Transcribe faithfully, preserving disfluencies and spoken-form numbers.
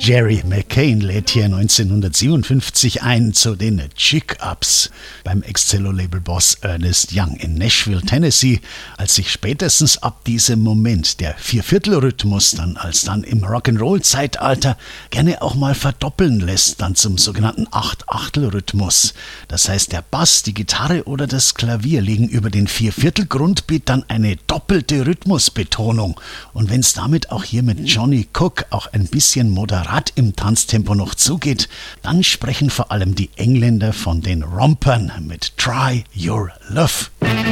Jerry McCain lädt hier neunzehnhundertsiebenundfünfzig ein zu den Chick-Ups beim Ex-Cello-Label-Boss Ernest Young in Nashville, Tennessee, als sich spätestens ab diesem Moment der Vierviertel-Rhythmus dann als dann im Rock'n'Roll-Zeitalter gerne auch mal verdoppeln lässt, dann zum sogenannten Acht-Achtel-Rhythmus. Das heißt, der Bass, die Gitarre oder das Klavier legen über den Vierviertel-Grundbeat dann eine doppelte Rhythmusbetonung. Und wenn es damit auch hier mit Johnny Cook auch ein bisschen moderat im Tanztempo noch zugeht, dann sprechen vor allem die Engländer von den Rompern mit Try Your Love.